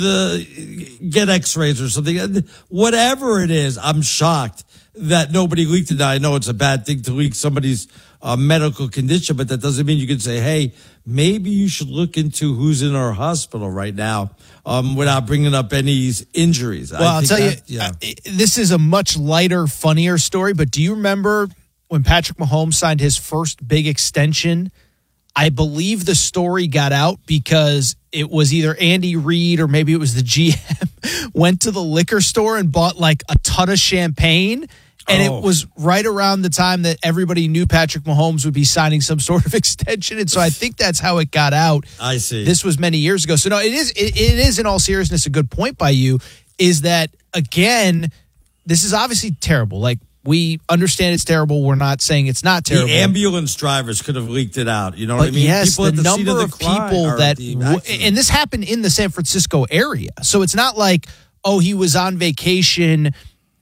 the get X-rays or something. Whatever it is, I'm shocked that nobody leaked it. I know it's a bad thing to leak somebody's uh, medical condition, but that doesn't mean you can say, hey, maybe you should look into who's in our hospital right now um, without bringing up any injuries. Well, I I'll tell that, you, yeah. uh, this is a much lighter, funnier story, but do you remember when Patrick Mahomes signed his first big extension? I believe the story got out because it was either Andy Reid or maybe it was the G M went to the liquor store and bought like a ton of champagne. And oh. it was right around the time that everybody knew Patrick Mahomes would be signing some sort of extension. And so I think that's how it got out. I see. This was many years ago. So no, it is, it, it is in all seriousness a good point by you, is that, again, this is obviously terrible. Like, we understand it's terrible. We're not saying it's not terrible. The ambulance drivers could have leaked it out. You know but what I mean? Yes, people the the number the of people that, w- and this happened in the San Francisco area. So it's not like, oh, he was on vacation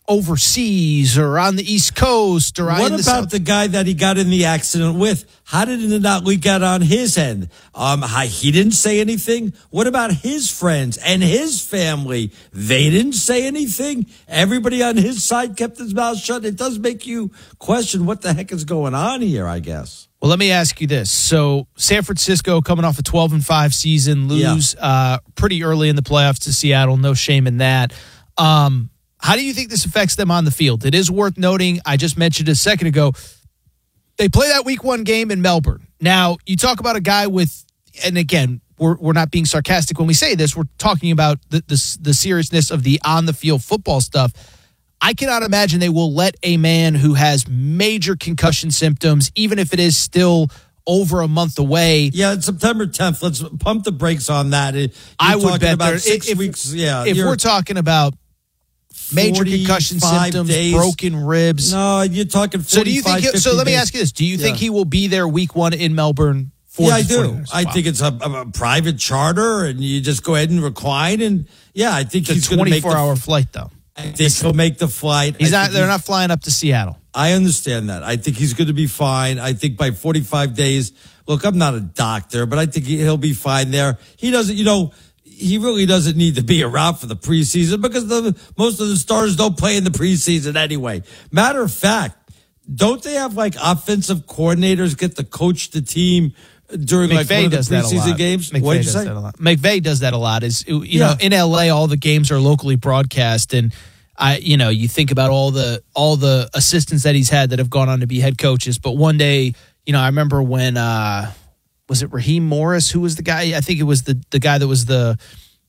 overseas or on the East Coast or what on the about South- the guy that he got in the accident with? How did it not leak out on his end? Um, how, he didn't say anything. What about his friends and his family? They didn't say anything. Everybody on his side kept his mouth shut. It does make you question what the heck is going on here, I guess. Well, let me ask you this. So San Francisco coming off a twelve and five season, lose yeah. uh, pretty early in the playoffs to Seattle. No shame in that. Um, How do you think this affects them on the field? It is worth noting, I just mentioned a second ago, they play that week one game in Melbourne. Now, you talk about a guy with, and again, we're we're not being sarcastic when we say this, we're talking about the, the, the seriousness of the on-the-field football stuff. I cannot imagine they will let a man who has major concussion symptoms, even if it is still over a month away. Yeah, it's September tenth. Let's pump the brakes on that. You're I would bet about there, six if, weeks. Yeah, if we're talking about major concussion symptoms, days. broken ribs. No, you're talking So do you think? He, so let me days. ask you this: do you think yeah. he will be there week one in Melbourne? For yeah, I do. forty-niners? I Wow. think it's a, a, a private charter, and you just go ahead and recline. And yeah, I think It's a he's going to make the twenty-four hour flight, though. I think he'll make the flight. He's I not. They're he's, not flying up to Seattle. I understand that. I think he's going to be fine. I think by forty-five days. Look, I'm not a doctor, but I think he'll be fine there. He doesn't. You know. He really doesn't need to be around for the preseason because the, most of the stars don't play in the preseason anyway. Matter of fact, don't they have like offensive coordinators get to coach the team during McVay like one of the does that a preseason lot. games? McVay What did you does say? that a lot. McVay does that a lot. Is you Yeah. know in L A all the games are locally broadcast, and I you know you think about all the all the assistants that he's had that have gone on to be head coaches. But one day, you know, I remember when. Uh, Was it Raheem Morris? Who was the guy? I think it was the, the guy that was the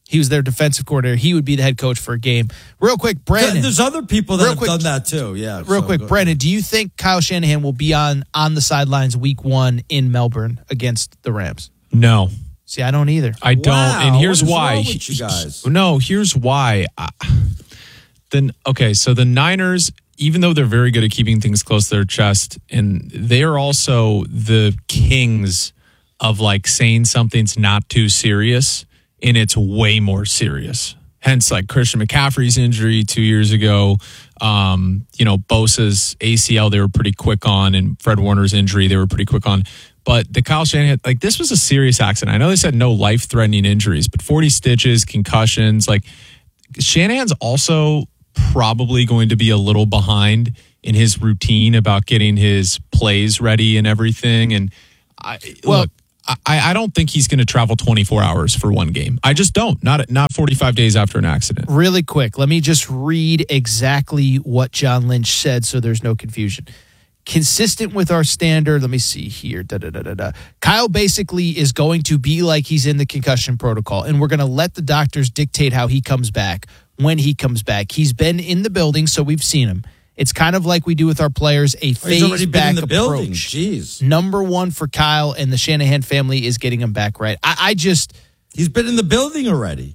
He was their defensive coordinator. He would be the head coach for a game. Real quick, Brandon. There's other people that real have quick, done that too. Yeah. Real so quick, go- Brandon, do you think Kyle Shanahan will be on on the sidelines week one in Melbourne against the Rams? No. See, I don't either. I don't. Wow, and here's what is why. wrong with you guys? No, here's why. I, then okay, so the Niners, even though they're very good at keeping things close to their chest, and they are also the kings of like saying something's not too serious and it's way more serious. Hence, like Christian McCaffrey's injury two years ago, um, you know, Bosa's A C L, they were pretty quick on, and Fred Warner's injury, they were pretty quick on. But the Kyle Shanahan, like this was a serious accident. I know they said no life-threatening injuries, but forty stitches, concussions. Like Shanahan's also probably going to be a little behind in his routine about getting his plays ready and everything. And I, well, look, I, I don't think he's going to travel twenty-four hours for one game. I just don't. Not not forty-five days after an accident. Really quick, let me just read exactly what John Lynch said so there's no confusion. Consistent with our standard, let me see here. Da, da, da, da, da. Kyle basically is going to be like he's in the concussion protocol, and we're going to let the doctors dictate how he comes back when he comes back. He's been in the building, so we've seen him. It's kind of like we do with our players, a phase already been back in the approach. building. Jeez. Number one for Kyle, and the Shanahan family is getting him back right. I, I just... He's been in the building already.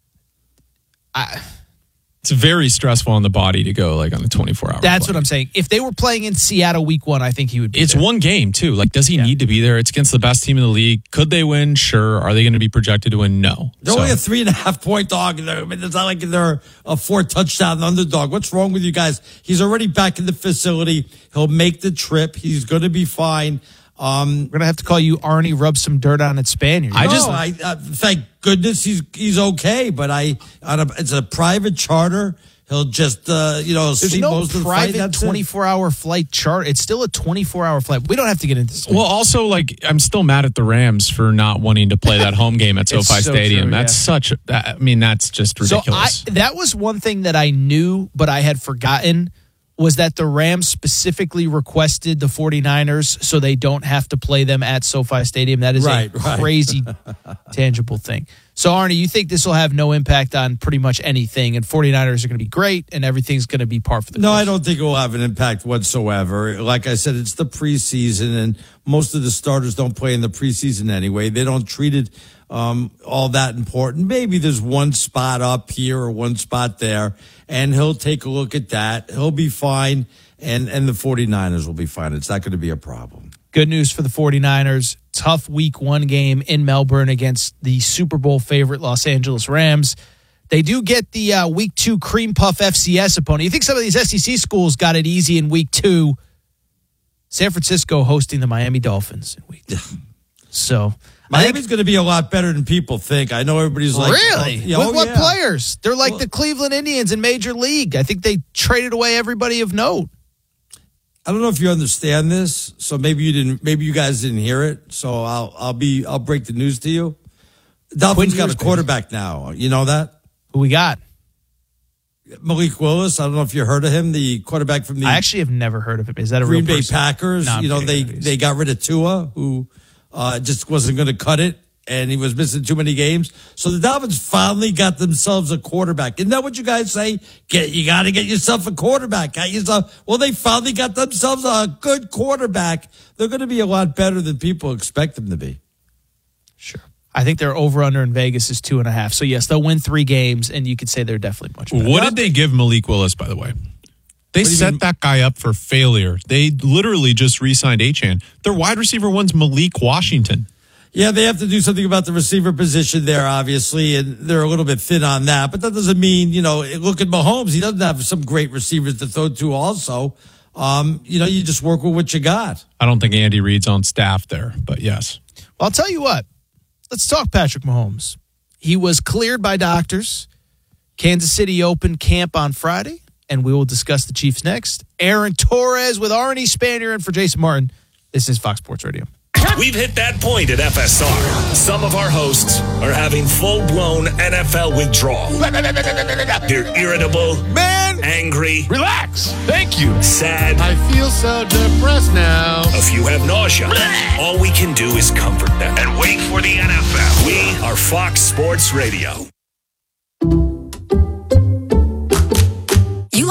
I... It's very stressful on the body to go like on a twenty-four hour. That's flight. what I'm saying. If they were playing in Seattle week one, I think he would be It's there. one game, too. Like, does he yeah. need to be there? It's against the best team in the league. Could they win? Sure. Are they going to be projected to win? No. They're so. only a three and a half point dog. I mean, it's not like they're a four touchdown underdog. What's wrong with you guys? He's already back in the facility. He'll make the trip. He's going to be fine. Um, We're going to have to call you Arnie Rub Some Dirt on It Spaniard. I just, I, uh, thank goodness he's he's okay. But I, on a, it's a private charter. He'll just, uh, you know, There's see no most of the fight. private twenty-four hour flight chart. It's still a twenty-four hour flight. We don't have to get into this. Well, also, like, I'm still mad at the Rams for not wanting to play that home game at SoFi so Stadium. true, that's yeah. such, I mean, that's just ridiculous. So I, that was one thing that I knew, but I had forgotten, was that the Rams specifically requested the 49ers so they don't have to play them at SoFi Stadium. That is right, a right. crazy, tangible thing. So, Arnie, you think this will have no impact on pretty much anything, and 49ers are going to be great, and everything's going to be par for the No, course? I don't think it will have an impact whatsoever. Like I said, it's the preseason, and most of the starters don't play in the preseason anyway. They don't treat it um, all that important. Maybe there's one spot up here or one spot there, and he'll take a look at that. He'll be fine, and, and the 49ers will be fine. It's not going to be a problem. Good news for the 49ers. Tough week one game in Melbourne against the Super Bowl favorite Los Angeles Rams. They do get the uh, week two Cream Puff F C S opponent. You think some of these S E C schools got it easy in week two? San Francisco hosting the Miami Dolphins in week two. So Miami's going to be a lot better than people think. I know everybody's like, really? Oh, yeah, With oh, what yeah. players? They're like Well- the Cleveland Indians in Major League. I think they traded away everybody of note. I don't know if you understand this, so maybe you didn't. Maybe you guys didn't hear it. So I'll I'll be I'll break the news to you. Dolphins got a quarterback now. You know that? Who we got? Malik Willis. I don't know if you heard of him, the quarterback from the I actually have never heard of him. Is that a Green real Bay person? Packers. No, I'm you know they kidding. they got rid of Tua, who uh, just wasn't going to cut it, and he was missing too many games. So the Dolphins finally got themselves a quarterback. Isn't that what you guys say? Get you got to get yourself a quarterback. Got yourself. Well, they finally got themselves a good quarterback. They're going to be a lot better than people expect them to be. Sure. I think their over-under in Vegas is two and a half. So, yes, they'll win three games, and you could say they're definitely much better. What did they give Malik Willis, by the way? They set mean? that guy up for failure. They literally just re-signed Achane. Their wide receiver one's Malik Washington. Yeah, they have to do something about the receiver position there, obviously, and they're a little bit thin on that. But that doesn't mean, you know, look at Mahomes. He doesn't have some great receivers to throw to also. Um, you know, you just work with what you got. I don't think Andy Reid's on staff there, but yes. Well, I'll tell you what. Let's talk Patrick Mahomes. He was cleared by doctors. Kansas City opened camp on Friday, and we will discuss the Chiefs next. Aaron Torres with Arnie Spanier and for Jason Martin. This is Fox Sports Radio. We've hit that point at F S R. Some of our hosts are having full-blown N F L withdrawal. They're irritable, Man, angry, relax. Thank you. sad. I feel so depressed now. A few have nausea. All we can do is comfort them and wait for the N F L. We are Fox Sports Radio.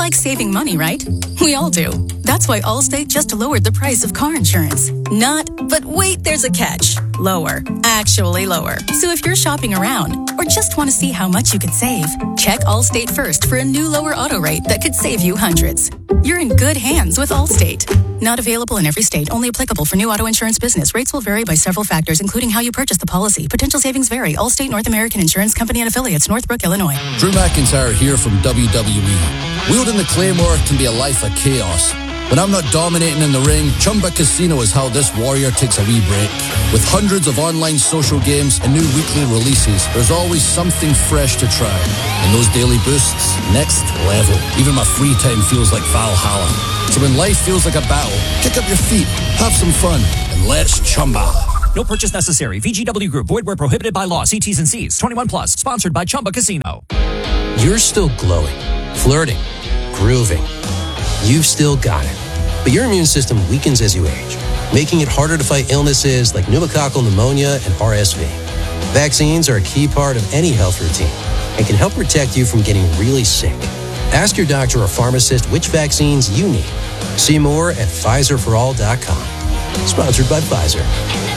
like saving money, right? We all do. That's why Allstate just lowered the price of car insurance. Not, but wait, there's a catch. Lower. Actually lower. So if you're shopping around or just want to see how much you could save, check Allstate first for a new lower auto rate that could save you hundreds. You're in good hands with Allstate. Not available in every state. Only applicable for new auto insurance business. Rates will vary by several factors, including how you purchase the policy. Potential savings vary. Allstate North American Insurance Company and affiliates, Northbrook, Illinois. Drew McIntyre here from W W E. Wielding the Claymore can be a life of chaos. When I'm not dominating in the ring, Chumba Casino is how this warrior takes a wee break. With hundreds of online social games and new weekly releases, there's always something fresh to try. And those daily boosts, next level. Even my free time feels like Valhalla. So when life feels like a battle, kick up your feet, have some fun, and let's chumba. No purchase necessary. V G W Group. Void where prohibited by law. See T's and C's. twenty-one plus. Sponsored by Chumba Casino. You're still glowing, flirting, grooving. You've still got it. But your immune system weakens as you age, making it harder to fight illnesses like pneumococcal pneumonia and R S V. Vaccines are a key part of any health routine and can help protect you from getting really sick. Ask your doctor or pharmacist which vaccines you need. See more at Pfizer for all dot com. Sponsored by Pfizer.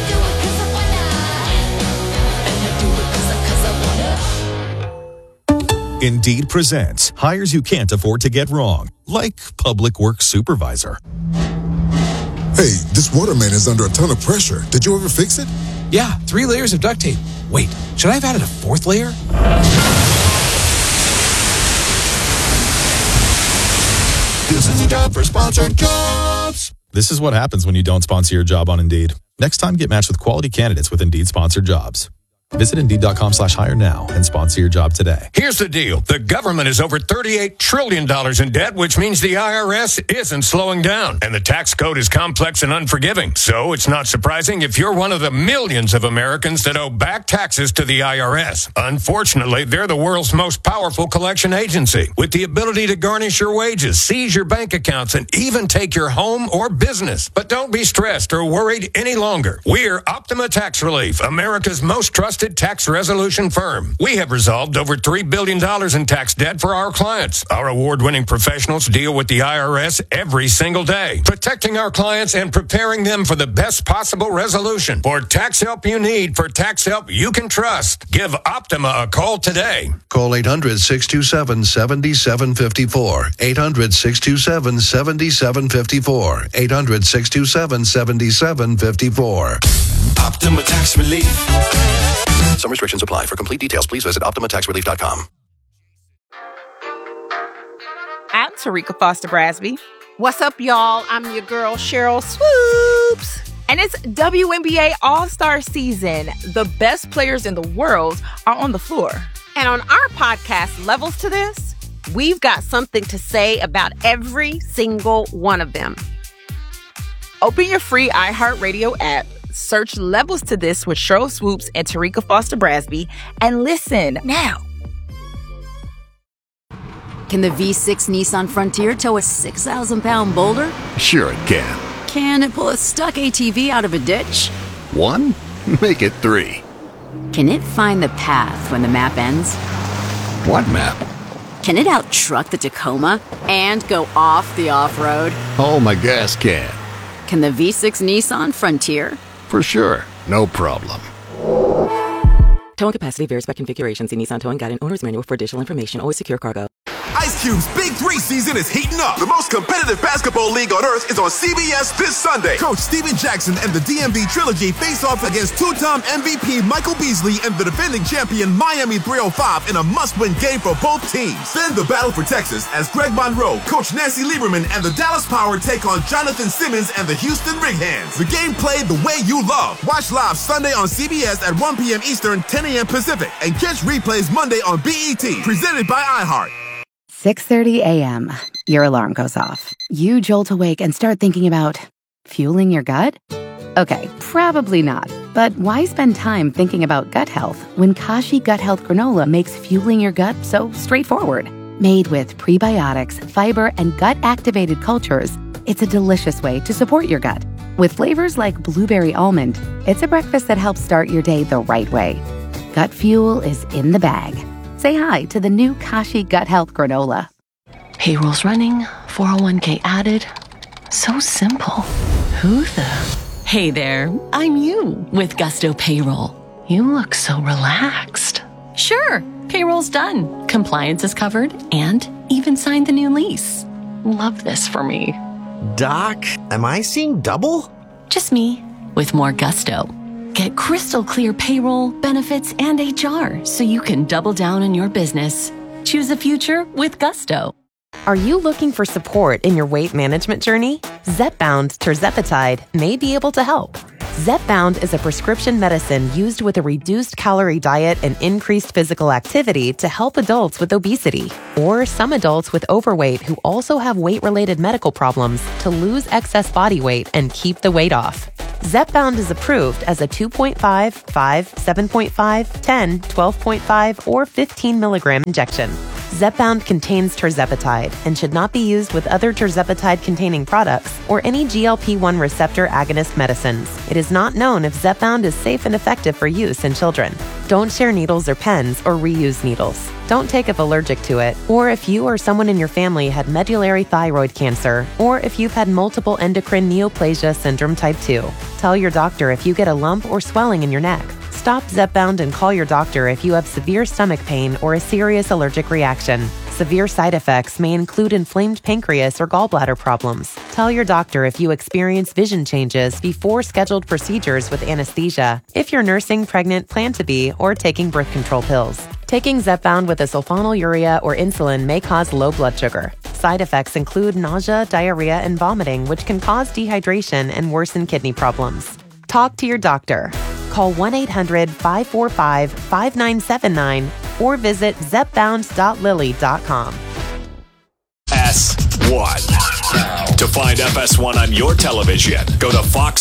Indeed presents hires you can't afford to get wrong, like public works supervisor. Hey, this waterman is under a ton of pressure. Did you ever fix it? Yeah, three layers of duct tape. Wait, should I have added a fourth layer? This is a job for sponsored jobs. This is what happens when you don't sponsor your job on Indeed. Next time, get matched with quality candidates with Indeed sponsored jobs. Visit Indeed.com slash hire now and sponsor your job today. Here's the deal. The government is over thirty-eight trillion dollars in debt, which means the I R S isn't slowing down. And the tax code is complex and unforgiving. So it's not surprising if you're one of the millions of Americans that owe back taxes to the I R S. Unfortunately, they're the world's most powerful collection agency with the ability to garnish your wages, seize your bank accounts, and even take your home or business. But don't be stressed or worried any longer. We're Optima Tax Relief, America's most trusted tax resolution firm. We have resolved over three billion dollars in tax debt for our clients. Our award-winning professionals deal with the I R S every single day, protecting our clients and preparing them for the best possible resolution. For tax help you need, for tax help you can trust, give Optima a call today. Call eight hundred, six two seven, seven seven five four. eight hundred, six two seven, seven seven five four. eight hundred, six two seven, seven seven five four. Optima Tax Relief. Some restrictions apply. For complete details, please visit Optima Tax Relief dot com. I'm Tarika Foster Brasby. What's up, y'all? I'm your girl, Cheryl Swoops. And it's W N B A All-Star Season. The best players in the world are on the floor. And on our podcast, Levels to This, we've got something to say about every single one of them. Open your free iHeartRadio app. Search Levels to This with Cheryl Swoops and Tarika Foster Brasby and listen now. Can the V six Nissan Frontier tow a six thousand pound boulder? Sure it can. Can it pull a stuck A T V out of a ditch? One? Make it three. Can it find the path when the map ends? What map? Can it out-truck the Tacoma and go off the off-road? Oh, my gas can. Can the V six Nissan Frontier? For sure. No problem. Towing capacity varies by configuration. See Nissan Towing Guide and Owner's Manual for additional information. Always secure cargo. Ice Cube's Big Three season is heating up. The most competitive basketball league on earth is on C B S this Sunday. Coach Steven Jackson and the D M V Trilogy face off against two-time M V P Michael Beasley and the defending champion Miami three oh five in a must-win game for both teams. Then the battle for Texas as Greg Monroe, Coach Nancy Lieberman, and the Dallas Power take on Jonathan Simmons and the Houston Rig-Hands. The game played the way you love. Watch live Sunday on C B S at one p.m. Eastern, ten a.m. Pacific, and catch replays Monday on B E T. Presented by iHeart. six thirty a.m. Your alarm goes off. You jolt awake and start thinking about fueling your gut? Okay, probably not. But why spend time thinking about gut health when Kashi Gut Health Granola makes fueling your gut so straightforward? Made with prebiotics, fiber, and gut-activated cultures, it's a delicious way to support your gut. With flavors like blueberry almond, it's a breakfast that helps start your day the right way. Gut fuel is in the bag. Say hi to the new Kashi Gut Health Granola. Payroll's running, four oh one k added. So simple. Who the? Hey there, I'm you with Gusto Payroll. You look so relaxed. Sure, payroll's done. Compliance is covered and even signed the new lease. Love this for me. Doc, am I seeing double? Just me with more gusto. Get crystal clear payroll, benefits, and H R so you can double down on your business. Choose a future with Gusto. Are you looking for support in your weight management journey? Zepbound tirzepatide may be able to help. Zepbound is a prescription medicine used with a reduced calorie diet and increased physical activity to help adults with obesity or some adults with overweight who also have weight-related medical problems to lose excess body weight and keep the weight off. Zepbound is approved as a two point five, five, seven point five, ten, twelve point five, or fifteen milligram injection. Zepbound contains tirzepatide and should not be used with other tirzepatide-containing products or any G L P one receptor agonist medicines. It is not known if Zepbound is safe and effective for use in children. Don't share needles or pens or reuse needles. Don't take if allergic to it, or if you or someone in your family had medullary thyroid cancer, or if you've had multiple endocrine neoplasia syndrome type two. Tell your doctor if you get a lump or swelling in your neck. Stop Zepbound and call your doctor if you have severe stomach pain or a serious allergic reaction. Severe side effects may include inflamed pancreas or gallbladder problems. Tell your doctor if you experience vision changes before scheduled procedures with anesthesia, if you're nursing, pregnant, plan to be, or taking birth control pills. Taking Zepbound with a sulfonylurea or insulin may cause low blood sugar. Side effects include nausea, diarrhea, and vomiting, which can cause dehydration and worsen kidney problems. Talk to your doctor. Call one eight hundred, five four five, five nine seven nine or visit zepbound dot lilly dot com. S one. To find F S one on your television, go to Fox